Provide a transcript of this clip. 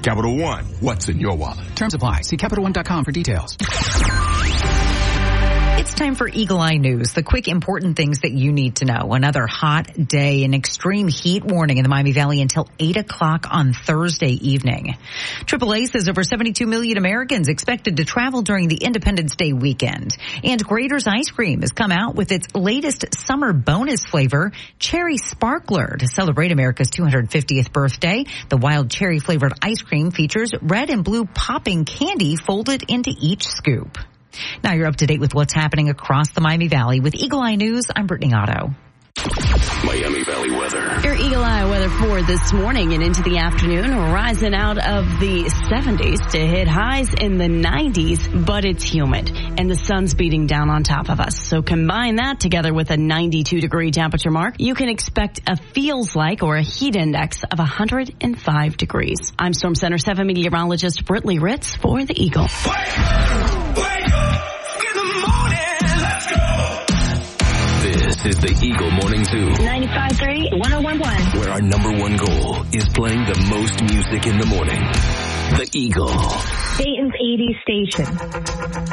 Capital One, what's in your wallet? Terms apply. See CapitalOne.com for details. It's time for Eagle Eye News, the quick important things that you need to know. Another hot day, an extreme heat warning in the Miami Valley until 8 o'clock on Thursday evening. AAA says over 72 million Americans expected to travel during the Independence Day weekend. And Graeter's Ice Cream has come out with its latest summer bonus flavor, Cherry Sparkler. To celebrate America's 250th birthday, the wild cherry flavored ice cream features red and blue popping candy folded into each scoop. Now you're up to date with what's happening across the Miami Valley. With Eagle Eye News, I'm Brittany Otto. Miami Valley weather. Your Eagle Eye weather for this morning and into the afternoon, rising out of the 70s to hit highs in the 90s, but it's humid and the sun's beating down on top of us. So combine that together with a 92-degree temperature mark, you can expect a feels like or a heat index of 105 degrees. I'm Storm Center 7 meteorologist Brittany Ritz for the Eagle. This is the Eagle Morning Zoo. 95.3, 101.1. Where our number one goal is playing the most music in the morning. The Eagle. Dayton's 80s station.